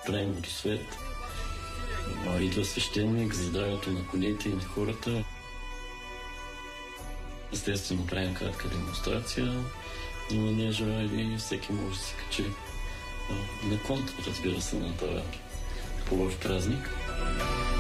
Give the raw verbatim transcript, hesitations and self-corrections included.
правим водосвет. Идва свещеник за здравето на конете и на хората. Естествено, правим кратка демонстрация на манежа и всеки може да се качи на конт, разбира се, на този хубав празник.